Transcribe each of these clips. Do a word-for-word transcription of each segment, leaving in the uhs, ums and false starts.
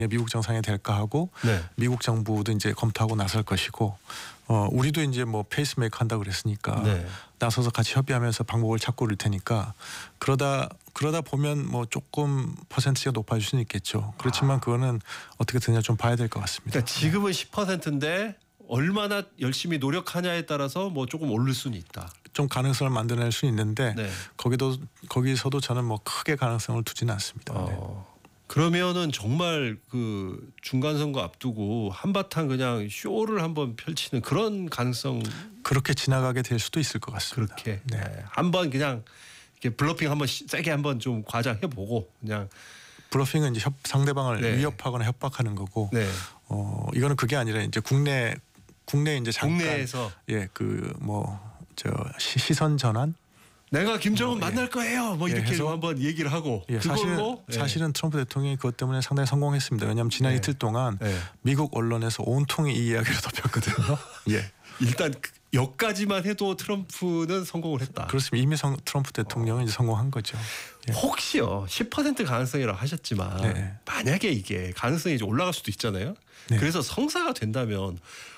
미국 정상이 될까 하고 네. 미국 정부도 이제 검토하고 나설 것이고 어 우리도 이제 뭐 페이스메이커 한다 그랬으니까 네. 나서서 같이 협의하면서 방법을 찾고 그럴 테니까 그러다 그러다 보면 뭐 조금 퍼센트가 높아질 수는 있겠죠. 그렇지만 아. 그거는 어떻게 되냐 좀 봐야 될 것 같습니다. 그러니까 지금은 십 퍼센트인데 얼마나 열심히 노력하냐에 따라서 뭐 조금 오를 수는 있다. 좀 가능성을 만들어낼 수 있는데 네. 거기도 거기서도 저는 뭐 크게 가능성을 두지는 않습니다. 네. 어, 그러면은 정말 그 중간 선거 앞두고 한바탕 그냥 쇼를 한번 펼치는 그런 가능성 그렇게 지나가게 될 수도 있을 것 같습니다. 그렇게 네. 네. 한번 그냥 이렇게 블러핑 한번 세게 한번 좀 과장해 보고 그냥 블러핑은 이제 협, 상대방을 네. 위협하거나 협박하는 거고 네. 어 이거는 그게 아니라 이제 국내 국내 이제 잠깐 국내에서 예 그 뭐 저 시선 전환 내가 김정은 뭐, 예. 만날 거예요. 뭐 예, 이렇게 해서, 한번 얘기를 하고 예, 사실은 그걸로 예. 사실은 트럼프 대통령이 그것 때문에 상당히 성공했습니다. 왜냐하면 지난 네. 이틀 동안 네. 미국 언론에서 온통이 이 이야기를 덮였거든요. 예. 일단 그 여기까지만 해도 트럼프는 성공을 했다. 그렇습니다. 이미 성, 트럼프 대통령은 어. 이제 성공한 거죠. 예. 혹시요 십 퍼센트 가능성이라고 하셨지만 네. 만약에 이게 가능성이 이제 올라갈 수도 있잖아요. 네. 그래서 성사가 된다면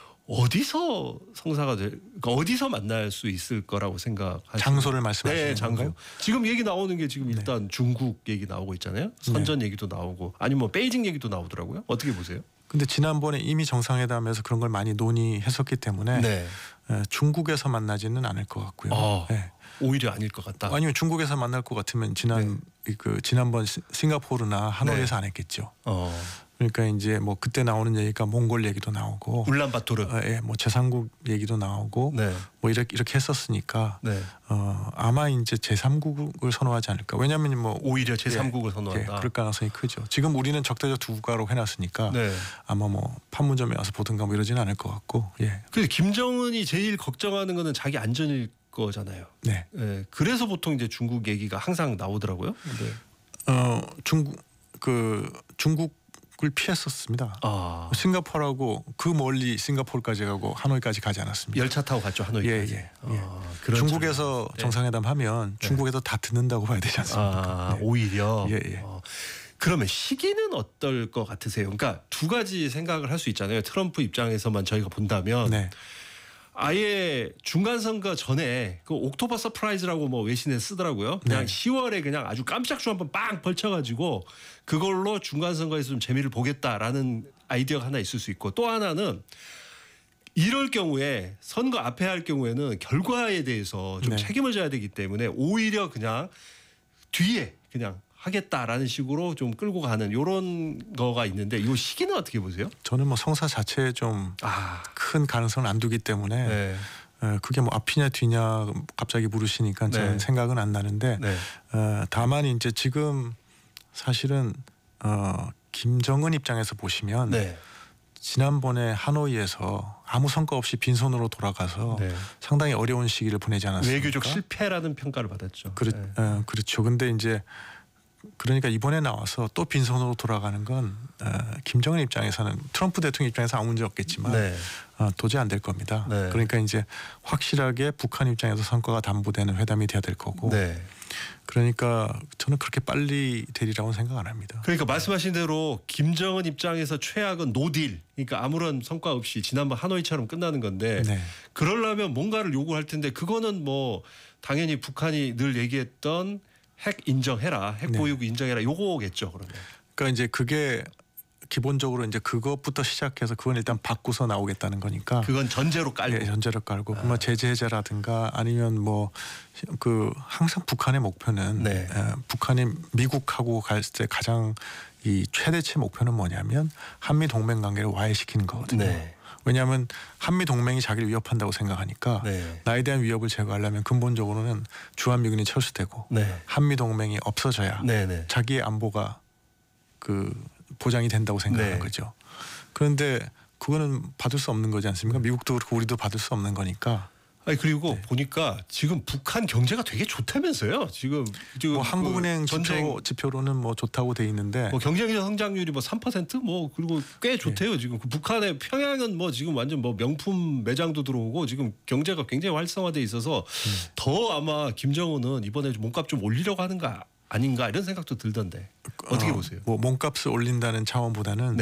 어디서 성사가 될 그러니까 어디서 만날 수 있을 거라고 생각하시나요? 장소를 말씀하시는 네, 장소. 건가요? 지금 얘기 나오는 게 지금 일단 중국 얘기 나오고 있잖아요. 선전 얘기도 나오고 아니면 뭐 베이징 얘기도 나오더라고요. 어떻게 보세요? 근데 지난번에 이미 정상회담에서 그런 걸 많이 논의했었기 때문에 네. 에, 중국에서 만나지는 않을 것 같고요. 어, 예. 오히려 아닐 것 같다. 아니면 중국에서 만날 것 같으면 지난 그 지난번 시- 싱가포르나 하노이에서 안 했겠죠. 어, 그러니까 이제 뭐 그때 나오는 얘기가 몽골 얘기도 나오고, 울란바토르. 어, 예, 뭐 제삼국 얘기도 나오고, 네. 뭐 이렇게 이렇게 했었으니까 네. 어, 아마 이제 제삼국을 선호하지 않을까. 왜냐하면 뭐 오히려 제삼국을 예, 선호한다. 그럴 가능성이 크죠. 지금 우리는 적대적 두 국가로 해놨으니까 네. 아마 뭐 판문점에 와서 보든가 뭐 이러지는 않을 것 같고, 예, 근데 김정은이 제일 걱정하는 거는 자기 안전일 거잖아요. 네, 예, 그래서 보통 이제 중국 얘기가 항상 나오더라고요. 네. 어, 중국 그 중국을 피했었습니다. 아, 싱가포르하고 그 멀리 싱가포르까지 가고 하노이까지 가지 않았습니다. 열차 타고 갔죠 하노이까지. 예, 예, 예. 아, 그런 중국에서 네. 정상회담 하면 중국에서 다 듣는다고 봐야 되지 않습니까? 아, 네. 오히려. 예, 예. 어, 그러면 시기는 어떨 것 같으세요? 그러니까 두 가지 생각을 할 수 있잖아요. 트럼프 입장에서만 저희가 본다면 네. 아예 중간 선거 전에 그 옥토버 서프라이즈라고 뭐 외신에 쓰더라고요. 그냥 네. 시월에 그냥 아주 깜짝 쇼 한번 빵 벌쳐가지고 그걸로 중간 선거에서 좀 재미를 보겠다라는 아이디어가 하나 있을 수 있고 또 하나는 이럴 경우에 선거 앞에 할 경우에는 결과에 대해서 좀 네. 책임을 져야 되기 때문에 오히려 그냥 뒤에 그냥 하겠다라는 식으로 좀 끌고 가는 이런 거가 있는데 이 시기는 어떻게 보세요? 저는 뭐 성사 자체에 좀 큰 아, 가능성을 안 두기 때문에 네, 어, 그게 뭐 앞이냐 뒤냐 갑자기 물으시니까 저는 네. 생각은 안 나는데 네, 어, 다만 이제 지금 사실은 어, 김정은 입장에서 보시면 네, 지난번에 하노이에서 아무 성과 없이 빈손으로 돌아가서 네. 상당히 어려운 시기를 보내지 않았습니까? 외교적 실패라는 평가를 받았죠. 그렇, 네. 어, 그렇죠. 근데 이제 그러니까 이번에 나와서 또 빈손으로 돌아가는 건 어, 김정은 입장에서는 트럼프 대통령 입장에서 아무 문제 없겠지만 네. 어, 도저히 안 될 겁니다. 네. 그러니까 이제 확실하게 북한 입장에서 성과가 담보되는 회담이 돼야 될 거고. 네. 그러니까 저는 그렇게 빨리 되리라고는 생각 안 합니다. 그러니까 말씀하신 대로 김정은 입장에서 최악은 노딜. 그러니까 아무런 성과 없이 지난번 하노이처럼 끝나는 건데 네. 그러려면 뭔가를 요구할 텐데 그거는 뭐 당연히 북한이 늘 얘기했던 핵 인정해라, 핵 네. 보유국 인정해라 요거겠죠 그러면. 그러니까 이제 그게 기본적으로 이제 그것부터 시작해서 그건 일단 바꾸서 나오겠다는 거니까. 그건 전제로 깔고. 예, 전제를 깔고 아. 뭐 제재 해제라든가 아니면 뭐 그 항상 북한의 목표는 네. 에, 북한이 미국하고 갈 때 가장 이 최대치 목표는 뭐냐면 한미 동맹 관계를 와해시키는 거거든요. 네. 왜냐하면 한미 동맹이 자기를 위협한다고 생각하니까 네. 나에 대한 위협을 제거하려면 근본적으로는 주한미군이 철수되고 네. 한미 동맹이 없어져야 네. 네. 자기의 안보가 그 보장이 된다고 생각하는 네. 거죠. 그런데 그거는 받을 수 없는 거지 않습니까? 미국도 그렇고 우리도 받을 수 없는 거니까. 아니 그리고 네. 보니까 지금 북한 경제가 되게 좋다면서요. 지금 지금 뭐 그 한국은행 전쟁 지표, 지표로는 뭐 좋다고 돼 있는데 뭐 경제적 성장률이 뭐 삼 퍼센트 뭐 그리고 꽤 좋대요. 지금 그 북한의 평양은 뭐 지금 완전 뭐 명품 매장도 들어오고 지금 경제가 굉장히 활성화돼 있어서 더 아마 김정은은 이번에 몸값 좀 올리려고 하는 거 아닌가 이런 생각도 들던데 어떻게 어, 보세요? 뭐 몸값을 올린다는 차원보다는